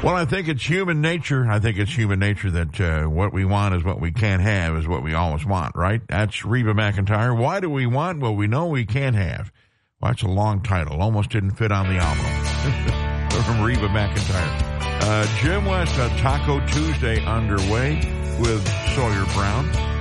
Well, I think it's human nature. I think it's human nature that what we want is what we can't have is what we always want, right? That's Reba McEntire. Why do we want what we know we can't have? Well, that's a long title. Almost didn't fit on the album. From Reba McEntire. Jim West, Taco Tuesday underway with Sawyer Brown.